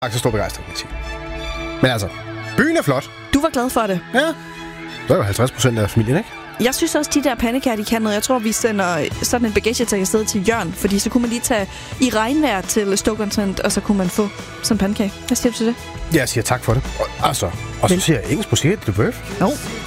så stor begejstring, kan jeg sige. Men altså, byen er flot. Du var glad for det. Ja. Der er jo 50% af familien, ikke? Jeg synes også, de der pandekager, de kan noget. Jeg tror, vi sender sådan en bagagetag afsted til Jørgen, fordi så kunne man lige tage i regnvejr til Stoke-on-Trent, og så kunne man få sådan en pandekage. Hvad siger du til det? Jeg siger tak for det. Og så siger jeg engelsk musik, det bøf. Jo.